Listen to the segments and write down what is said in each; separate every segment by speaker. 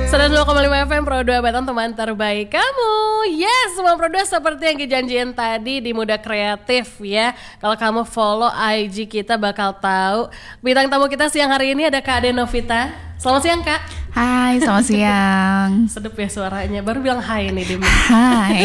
Speaker 1: 102,5 FM Pro 2 Batam, teman terbaik kamu. Yes, semua Pro 2 seperti yang dijanjiin tadi di Muda Kreatif ya. Kalau kamu follow IG kita bakal tahu. Bintang tamu kita siang hari ini ada Kak Ade Novita. Selamat siang Kak.
Speaker 2: Hai, selamat siang.
Speaker 1: Sedep ya suaranya, baru bilang hai nih Demi.
Speaker 2: Hai.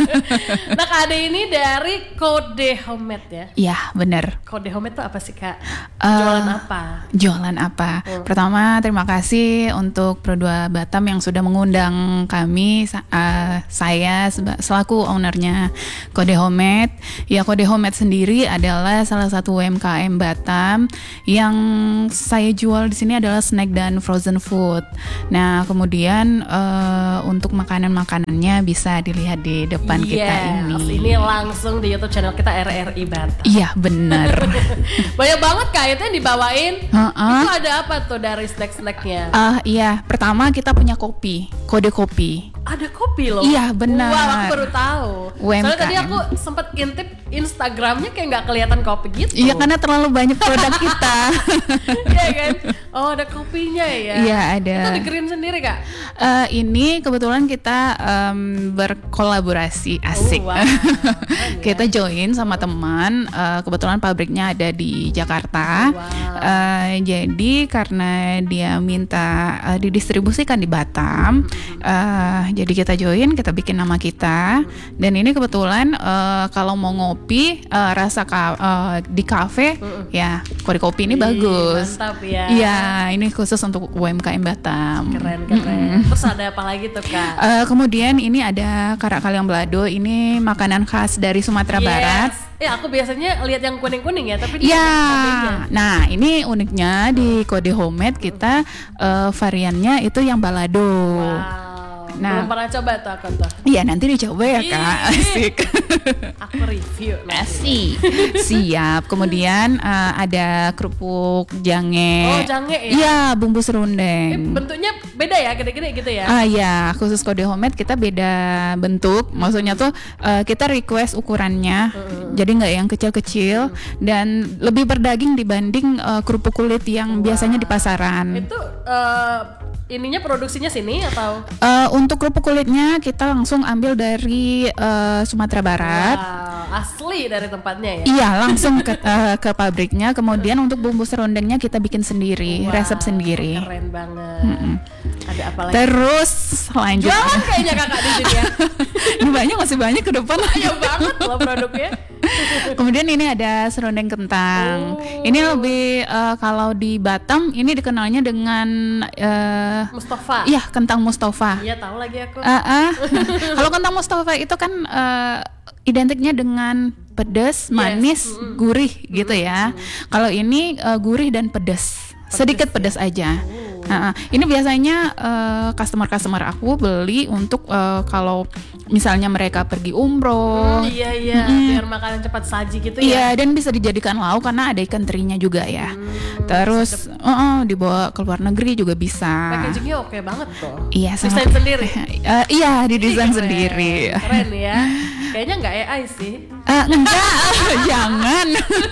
Speaker 1: Nah Kak Ade ini dari Kode Homemade ya?
Speaker 2: Iya, benar.
Speaker 1: Kode Homemade itu apa sih Kak? Jualan apa?
Speaker 2: Jualan apa? Pertama, terima kasih untuk Pro 2 Batam yang sudah mengundang kami. Saya selaku ownernya Kode Homemade. Ya, Kode Homemade sendiri adalah salah satu UMKM Batam yang saya jual di sini adalah snack dan frozen food. Nah, kemudian untuk makanan-makanannya bisa dilihat di depan kita ini.
Speaker 1: Ini langsung di YouTube channel kita RRI Batam.
Speaker 2: Iya, benar.
Speaker 1: Banyak banget Kak, itu yang dibawain. Itu ada apa tuh dari snack-snacknya?
Speaker 2: Iya, pertama kita punya kopi, Kode Kopi.
Speaker 1: Ada kopi loh.
Speaker 2: Iya, benar.
Speaker 1: Wah, aku baru tahu.
Speaker 2: UMKM.
Speaker 1: Soalnya tadi aku sempat intip Instagramnya kayak nggak kelihatan kopi gitu.
Speaker 2: Iya, karena terlalu banyak produk kita.
Speaker 1: Iya kan? Oh, ada kopinya ya?
Speaker 2: Iya, ada.
Speaker 1: Itu dikirim sendiri Kak?
Speaker 2: Ini kebetulan kita berkolaborasi, asik.
Speaker 1: Wow.
Speaker 2: Kita join sama teman. Kebetulan pabriknya ada di Jakarta.
Speaker 1: Wow.
Speaker 2: Jadi karena dia minta didistribusikan di Batam, jadi kita join, kita bikin nama kita. Dan ini kebetulan kalau mau ngopi rasa di kafe, ya Kode Kopi ini bagus.
Speaker 1: Mantap ya.
Speaker 2: Iya, ini khusus untuk UMKM Batam.
Speaker 1: Keren. Terus ada apa lagi tuh Kak?
Speaker 2: Kemudian ini ada karak kalyang balado. Ini makanan khas dari Sumatera Barat.
Speaker 1: Ya, aku biasanya lihat yang kuning-kuning ya, tapi
Speaker 2: nah ini uniknya di Kode Homemade kita variannya itu yang balado.
Speaker 1: Wow.
Speaker 2: Nah,
Speaker 1: belum pernah coba tuh aku tuh.
Speaker 2: Iya, nanti dicoba ya Kak. Asik.
Speaker 1: Aku review nanti.
Speaker 2: Asik. Siap. Kemudian ada kerupuk jange.
Speaker 1: Oh, jange ya?
Speaker 2: Iya, bumbu serundeng.
Speaker 1: Bentuknya beda ya, gede-gede gitu ya?
Speaker 2: Iya, khusus Kode Homemade kita beda bentuk. Maksudnya tuh kita request ukurannya. Jadi nggak yang kecil-kecil dan lebih berdaging dibanding kerupuk kulit yang biasanya di pasaran.
Speaker 1: Itu ininya produksinya sini atau?
Speaker 2: Untuk kerupuk kulitnya kita langsung ambil dari Sumatera Barat.
Speaker 1: Wow, asli dari tempatnya ya?
Speaker 2: Iya, langsung ke pabriknya. Kemudian untuk bumbu serundengnya kita bikin sendiri, resep sendiri.
Speaker 1: Keren banget. Ada apa lagi?
Speaker 2: Terus lanjut.
Speaker 1: Jualan kayaknya Kakak di sini ya?
Speaker 2: Ini masih banyak ke depan.
Speaker 1: Banyak banget loh produknya.
Speaker 2: Kemudian ini ada serundeng kentang. Ini lebih kalau di Batam ini dikenalnya dengan
Speaker 1: Mustafa.
Speaker 2: Iya, kentang Mustafa.
Speaker 1: Iya, tahu lagi aku.
Speaker 2: Kalau kentang Mustafa itu kan identiknya dengan pedas, manis, gurih gitu ya. Kalau ini gurih dan pedas. Sedikit pedas aja. Ini biasanya customer aku beli untuk kalau misalnya mereka pergi umroh.
Speaker 1: Iya, biar makanan cepat saji gitu ya.
Speaker 2: Iya, dan bisa dijadikan lauk karena ada ikan terinya juga ya. Terus dibawa ke luar negeri juga bisa.
Speaker 1: Packagingnya oke banget tuh.
Speaker 2: Iya,
Speaker 1: desain sendiri.
Speaker 2: Iya, didesain sendiri.
Speaker 1: Keren ya. Kayaknya nggak AI sih.
Speaker 2: Enggak, jangan.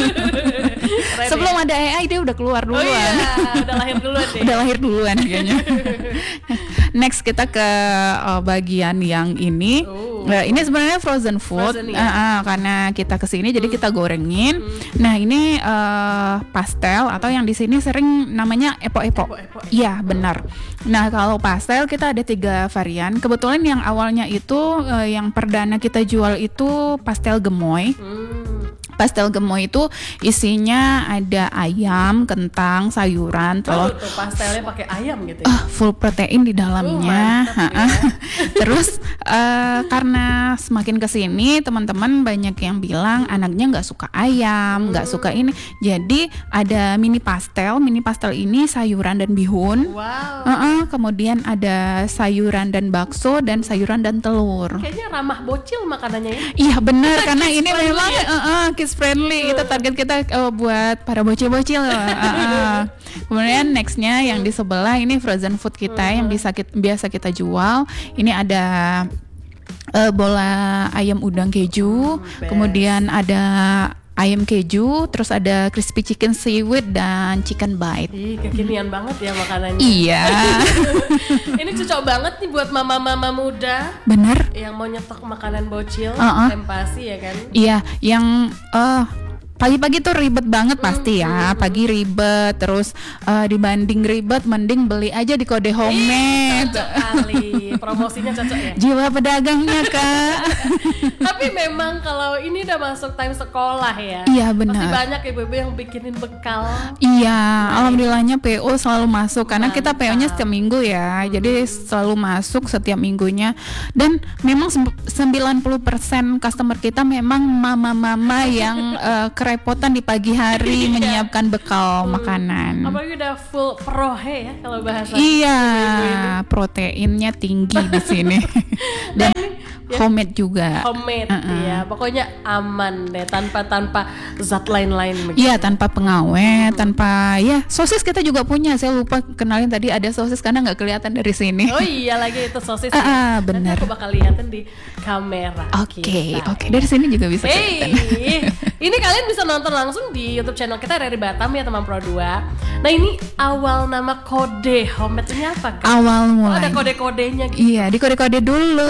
Speaker 1: Keren
Speaker 2: Sebelum
Speaker 1: ya?
Speaker 2: ada AI dia udah keluar duluan.
Speaker 1: Oh iya, udah lahir duluan deh.
Speaker 2: Udah lahir duluan kayaknya. Next kita ke bagian yang ini. Nah, ini sebenarnya frozen food. Karena kita kesini jadi kita gorengin. Nah, ini pastel atau yang di sini sering namanya epok-epok. Iya, benar. Nah, kalau pastel kita ada 3 varian. Kebetulan yang awalnya itu yang perdana kita jual itu pastel gemoy. Pastel gemoy itu isinya ada ayam, kentang, sayuran, telur.
Speaker 1: Tuh pastelnya pakai ayam gitu ya.
Speaker 2: Full protein di dalamnya. Terus karena semakin kesini teman-teman banyak yang bilang anaknya nggak suka ayam, nggak suka ini. Jadi ada mini pastel. Mini pastel ini sayuran dan bihun.
Speaker 1: Wow.
Speaker 2: Kemudian ada sayuran dan bakso dan sayuran dan telur.
Speaker 1: Kayaknya ramah bocil makanannya ya.
Speaker 2: Iya benar karena ini memang kids friendly. Itu target kita buat para bocil-bocil. Kemudian nextnya yang di sebelah ini frozen food kita yang biasa kita jual. Ini ada bola ayam udang keju, kemudian ada ayam keju, terus ada crispy chicken seaweed dan chicken bite.
Speaker 1: Ih, kekinian banget ya makanannya.
Speaker 2: Iya.
Speaker 1: Ini cocok banget nih buat mama-mama muda.
Speaker 2: Bener.
Speaker 1: Yang mau nyetok makanan bocil, tempasi ya kan?
Speaker 2: Iya, yang pagi-pagi tuh ribet banget pasti ya. Pagi ribet, terus dibanding ribet mending beli aja di Kode Homemade.
Speaker 1: Cocok kali, promosinya cocok ya.
Speaker 2: Jiwa pedagangnya Kak.
Speaker 1: Tapi memang kalau ini udah masuk time sekolah ya.
Speaker 2: Iya
Speaker 1: Pasti
Speaker 2: benar.
Speaker 1: banyak ibu-ibu yang bikinin bekal.
Speaker 2: Iya, alhamdulillahnya PO selalu masuk karena kita PO-nya setiap minggu ya. Jadi selalu masuk setiap minggunya. Dan memang 90% customer kita memang mama-mama yang kerepotan di pagi hari menyiapkan bekal makanan.
Speaker 1: Apalagi udah full prohe ya kalau bahasa.
Speaker 2: Iya, proteinnya tinggi di sini. Dan homemade juga.
Speaker 1: Homemade ya, pokoknya aman deh tanpa zat lain-lain.
Speaker 2: Iya, tanpa pengawet, tanpa ya sosis kita juga punya. Saya lupa kenalin tadi ada sosis karena nggak kelihatan dari sini.
Speaker 1: Oh iya lagi itu sosis.
Speaker 2: Benar.
Speaker 1: Nanti aku bakal lihatin di kamera.
Speaker 2: Oke. Dari sini juga bisa kelihatan.
Speaker 1: Ini kalian bisa nonton langsung di YouTube channel kita dari Batam ya teman Pro 2. Nah ini awal nama Kode Homemade ini apa kan?
Speaker 2: Awal mulai.
Speaker 1: Ada kode-kodenya gitu.
Speaker 2: Iya, di kode-kode dulu.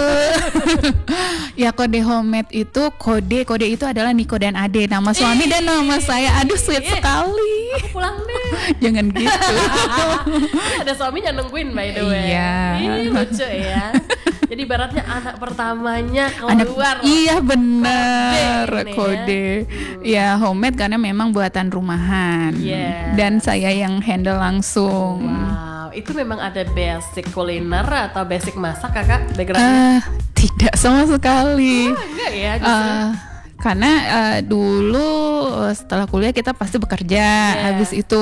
Speaker 2: Ya Kode Homemade itu kode itu adalah Niko dan Ade, nama suami dan nama saya. Aduh sweet sekali.
Speaker 1: Aku pulang deh.
Speaker 2: Jangan gitu.
Speaker 1: Ada suaminya nungguin by the way.
Speaker 2: Iya.
Speaker 1: Ih, lucu ya. Jadi ibaratnya anak pertamanya keluar.
Speaker 2: Iya benar
Speaker 1: Kode
Speaker 2: ya homemade karena memang buatan rumahan. Dan saya yang handle langsung.
Speaker 1: Wow, itu memang ada basic kuliner atau basic masak kakak backgroundnya?
Speaker 2: Tidak sama sekali.
Speaker 1: Enggak ya justru.
Speaker 2: Karena dulu setelah kuliah kita pasti bekerja. Habis itu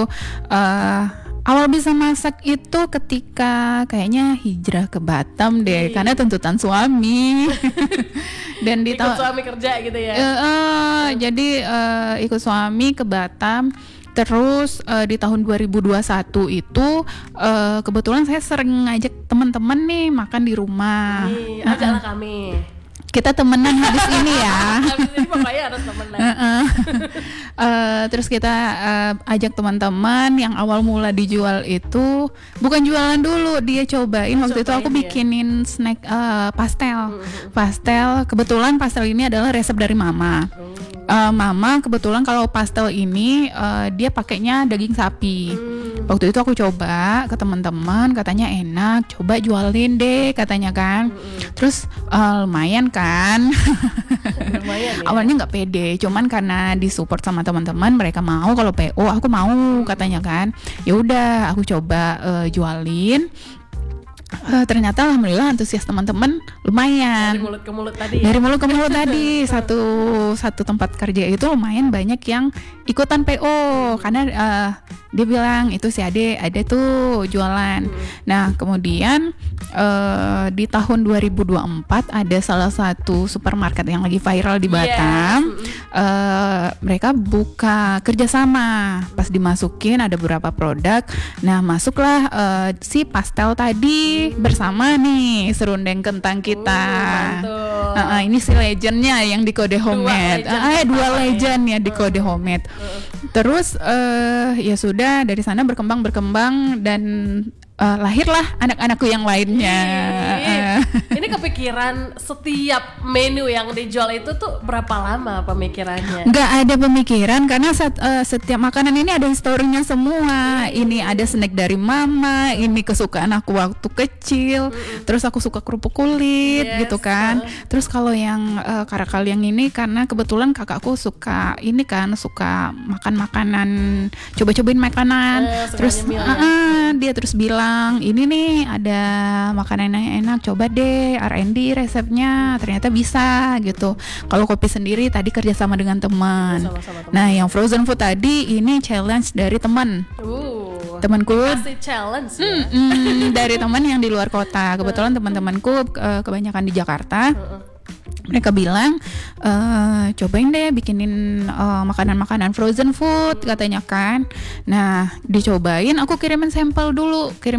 Speaker 2: awal bisa masak itu ketika kayaknya hijrah ke Batam deh, karena tuntutan suami. Dan di
Speaker 1: ikut suami kerja gitu ya.
Speaker 2: Jadi ikut suami ke Batam. Terus di tahun 2021 itu kebetulan saya sering ngajak teman-teman nih makan di rumah.
Speaker 1: Ajaklah kami.
Speaker 2: Kita temenan habis ini ya.
Speaker 1: Habis ini pokoknya harus temenan.
Speaker 2: Terus kita ajak teman-teman yang awal mula dijual itu bukan jualan dulu, dia cobain. Waktu itu aku bikinin snack pastel. Kebetulan pastel ini adalah resep dari mama. Mama kebetulan kalau pastel ini dia pakainya daging sapi. Waktu itu aku coba ke teman-teman, katanya enak, coba jualin deh katanya kan. Terus lumayan kan.
Speaker 1: Lumayan ya.
Speaker 2: Awalnya nggak pede, cuman karena disupport sama teman-teman, mereka mau kalau PO, aku mau katanya kan. Ya udah, aku coba jualin. Ternyata alhamdulillah antusias teman-teman lumayan.
Speaker 1: Dari mulut ke mulut tadi.
Speaker 2: Dari mulut ke mulut tadi satu tempat kerja itu lumayan banyak yang ikutan PO karena dia bilang itu si Ade tuh jualan. Nah kemudian di tahun 2024 ada salah satu supermarket yang lagi viral di Batam. Mereka buka kerjasama. Pas dimasukin ada beberapa produk. Nah masuklah si pastel tadi bersama nih serundeng kentang kita. Ini si legendnya yang di Kode Homemade. Dua legend ya di Kode Homemade. Terus ya sudah dari sana berkembang dan lahirlah anak-anakku yang lainnya.
Speaker 1: Ini kepikiran setiap menu yang dijual itu tuh berapa lama pemikirannya?
Speaker 2: Nggak ada pemikiran karena setiap makanan ini ada historinya semua. Ini ada snack dari mama, ini kesukaan aku waktu kecil. Terus aku suka kerupuk kulit gitu kan. Terus kalau yang karakal yang ini karena kebetulan kakakku suka ini kan, suka makan makanan, coba-cobain makanan. Terus dia terus bilang, ini nih ada makanan yang enak, coba deh R&D resepnya, ternyata bisa gitu. Kalau kopi sendiri tadi kerjasama dengan teman. Nah yang frozen food tadi ini challenge dari teman. Temanku
Speaker 1: kasih challenge ya?
Speaker 2: Dari teman yang di luar kota. Kebetulan teman-temanku kebanyakan di Jakarta. Mereka bilang cobain deh bikinin makanan-makanan frozen food katanya kan. Nah dicobain, aku kirimin sampel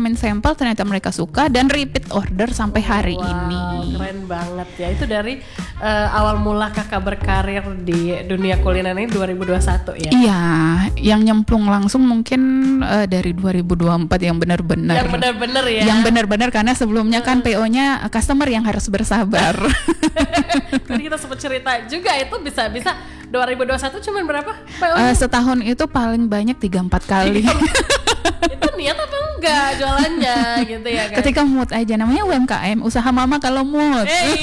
Speaker 2: ternyata mereka suka dan repeat order sampai hari ini.
Speaker 1: Keren banget ya. Itu dari awal mula kakak berkarir di dunia kuliner ini 2021 ya?
Speaker 2: Iya, yang nyemplung langsung mungkin dari 2024 yang benar-benar.
Speaker 1: Yang benar-benar ya?
Speaker 2: Yang benar-benar, karena sebelumnya kan PO-nya customer yang harus bersabar.
Speaker 1: Tadi kita sempat cerita juga itu bisa 2021 cuman berapa PO-nya?
Speaker 2: Setahun itu paling banyak 3-4 kali.
Speaker 1: Itu niat apa enggak jualannya gitu ya kan?
Speaker 2: Ketika mood aja, namanya UMKM, usaha mama kalau mood.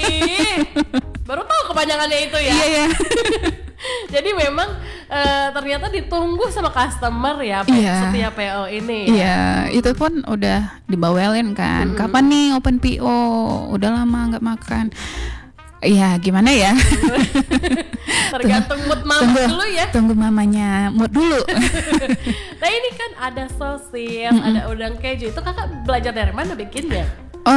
Speaker 1: Baru tahu kepanjangannya itu ya.
Speaker 2: Iya.
Speaker 1: Jadi memang ternyata ditunggu sama customer ya setiap PO ini ya.
Speaker 2: Iya, itu pun udah dibawelin kan. Kapan nih open PO? Udah lama nggak makan. Iya, gimana ya?
Speaker 1: Tergantung mood mama dulu ya.
Speaker 2: Tunggu mamanya mood dulu.
Speaker 1: Nah ini kan ada sosis, ada udang keju. Itu kakak belajar dari mana bikinnya?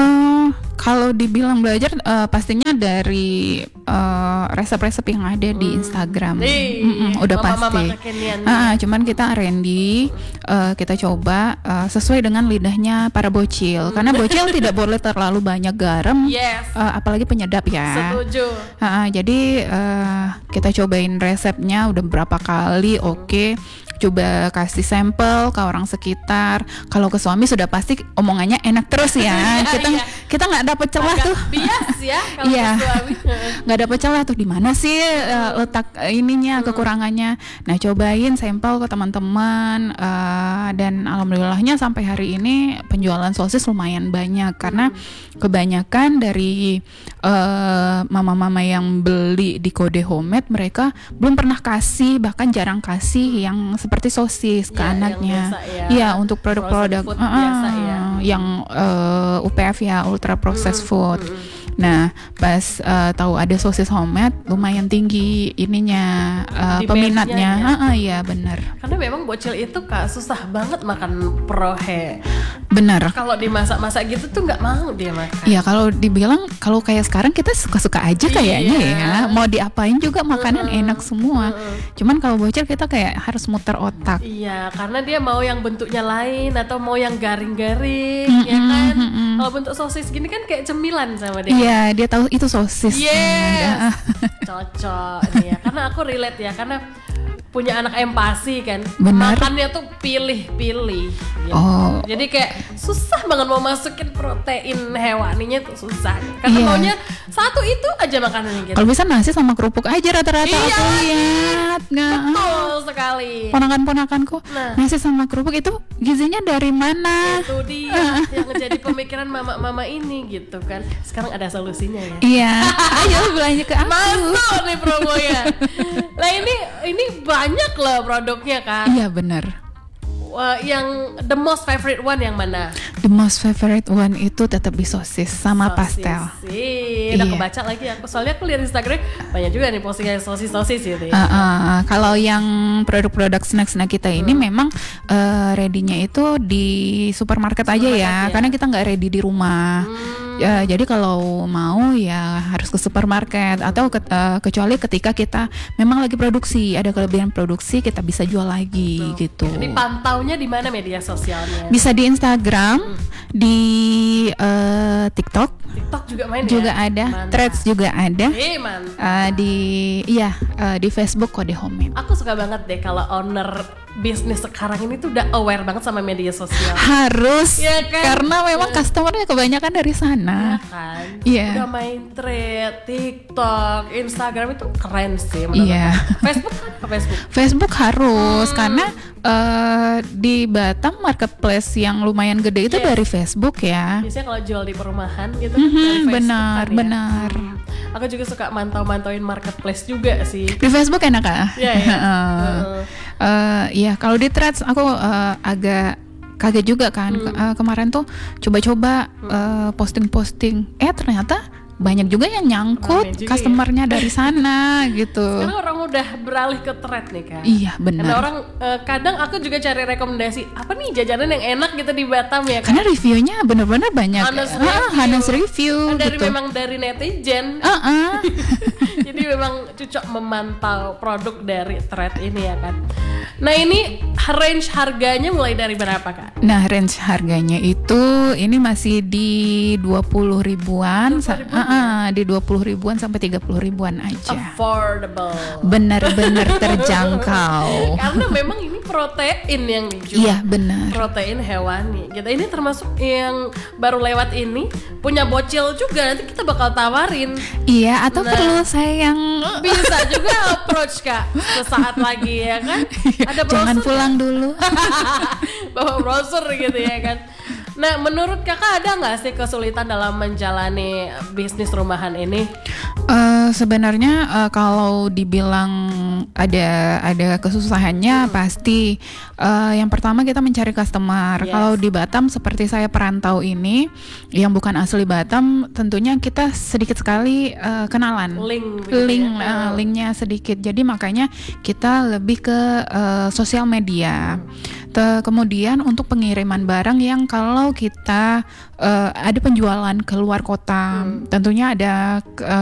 Speaker 2: Kalau dibilang belajar pastinya dari resep-resep yang ada di Instagram. Udah pasti. Cuman kita R&D, kita coba sesuai dengan lidahnya para bocil. Karena bocil tidak boleh terlalu banyak garam, apalagi penyedap ya.
Speaker 1: Setuju.
Speaker 2: Jadi kita cobain resepnya udah berapa kali, oke. Coba kasih sampel ke orang sekitar. Kalau ke suami sudah pasti omongannya enak terus ya. Kita nggak dapet celah tuh.
Speaker 1: Bias ya kalau ke suami.
Speaker 2: Nggak dapet celah tuh, di mana sih letak ininya, kekurangannya. Nah, cobain sampel ke teman-teman, dan alhamdulillahnya sampai hari ini penjualan sosis lumayan banyak, karena kebanyakan dari mama-mama yang beli di Kode Homemade, mereka belum pernah kasih, bahkan jarang kasih yang seperti sosis ke anaknya. Iya, untuk produk-produk yang UPF ya, ultra processed food. Nah, pas tahu ada sosis homemade, lumayan tinggi ininya peminatnya. Iya benar.
Speaker 1: Karena memang bocil itu Kak susah banget makan prohe.
Speaker 2: Benar.
Speaker 1: Kalau dimasak-masak gitu tuh nggak mau dia makan.
Speaker 2: Iya, kalau dibilang kalau kayak sekarang kita suka-suka aja kayaknya ya. Mau diapain juga makanan enak semua. Cuman kalau bocil kita kayak harus muter otak.
Speaker 1: Iya, karena dia mau yang bentuknya lain atau mau yang garing-garing, ya kan? Kalau bentuk sosis gini kan kayak cemilan sama dia.
Speaker 2: Iya, dia tahu itu sosis.
Speaker 1: Yes. Cocok nih ya. Karena aku relate ya, karena punya anak empati kan.
Speaker 2: Benar.
Speaker 1: Makannya tuh pilih-pilih gitu. Jadi kayak susah banget mau masukin protein hewaninya tuh susah. Karena maunya satu itu aja makanannya gitu.
Speaker 2: Kalau bisa nasi sama kerupuk aja rata-rata aku lihat.
Speaker 1: Betul sekali.
Speaker 2: Ponakan-ponakanku nasi sama kerupuk itu gizinya dari mana?
Speaker 1: Itu dia yang jadi pemikiran mama-mama ini gitu kan. Sekarang ada solusinya ya.
Speaker 2: Iya. Ayo belanja ke aku.
Speaker 1: Masuk nih promonya. Nah ini banyak loh produknya kan.
Speaker 2: Iya benar.
Speaker 1: Yang the most favorite one yang mana?
Speaker 2: The most favorite one itu tetap di sosis sama pastel.
Speaker 1: Udah kebaca lagi aku, soalnya aku lihat Instagram banyak juga nih postingan sosis gitu ya.
Speaker 2: Kalau yang produk-produk snack kita ini memang ready-nya itu di supermarket aja ya, karena kita nggak ready di rumah. Jadi kalau mau ya harus ke supermarket atau kecuali ketika kita memang lagi produksi, ada kelebihan produksi, kita bisa jual lagi gitu.
Speaker 1: Jadi pantaunya di mana media sosialnya?
Speaker 2: Bisa di Instagram, di TikTok.
Speaker 1: TikTok juga main
Speaker 2: juga
Speaker 1: ya?
Speaker 2: ada,
Speaker 1: Mantap.
Speaker 2: Threads juga ada.
Speaker 1: Mantap.
Speaker 2: Di Facebook Kode Homemade.
Speaker 1: Aku suka banget deh kalau owner bisnis sekarang ini tuh udah aware banget sama media sosial.
Speaker 2: Harus,
Speaker 1: ya kan?
Speaker 2: Karena memang customernya kebanyakan dari sana.
Speaker 1: Iya kan?
Speaker 2: Iya.
Speaker 1: Udah main thread, TikTok, Instagram itu keren sih menurut aku. Facebook kan?
Speaker 2: Facebook harus, karena di Batam marketplace yang lumayan gede itu dari Facebook ya.
Speaker 1: Biasanya kalau jual di perumahan gitu dari Facebook
Speaker 2: benar.
Speaker 1: Aku juga suka mantauin marketplace juga sih.
Speaker 2: Di Facebook enak ah? Iya. Kalau di Threads aku agak kaget juga kan. Kemarin tuh coba-coba posting-posting, ternyata banyak juga yang nyangkut customernya dari sana gitu.
Speaker 1: Sekarang orang udah beralih ke thread nih kan.
Speaker 2: Iya benar.
Speaker 1: Karena orang kadang aku juga cari rekomendasi apa nih jajanan yang enak gitu di Batam ya kan.
Speaker 2: Karena reviewnya benar-benar banyak. Honest review.
Speaker 1: Dari
Speaker 2: gitu.
Speaker 1: memang dari netizen. Jadi memang cocok memantau produk dari thread ini ya kan. Nah ini range harganya mulai dari berapa Kak?
Speaker 2: Nah, range harganya itu ini masih di 20 ribuan, di 20 ribuan sampai 30 ribuan aja.
Speaker 1: Affordable.
Speaker 2: Benar-benar terjangkau.
Speaker 1: Karena memang ini protein yang dijual.
Speaker 2: Iya, benar.
Speaker 1: Protein hewani. Kita ini termasuk yang baru lewat ini punya bocil juga, nanti kita bakal tawarin.
Speaker 2: Iya, atau perlu saya yang
Speaker 1: bisa juga approach Kak sesaat lagi ya kan. Ada
Speaker 2: jangan
Speaker 1: brosur
Speaker 2: pulang dulu.
Speaker 1: bawa brosur gitu ya kan. Nah, menurut Kakak ada nggak sih kesulitan dalam menjalani bisnis rumahan ini?
Speaker 2: Sebenarnya kalau dibilang ada kesusahannya pasti yang pertama kita mencari customer.
Speaker 1: Yes.
Speaker 2: Kalau di Batam seperti saya perantau ini yang bukan asli Batam, tentunya kita sedikit sekali kenalan. Linknya sedikit. Jadi makanya kita lebih ke sosial media. Kemudian untuk pengiriman barang yang kalau kita ada penjualan ke luar kota, tentunya ada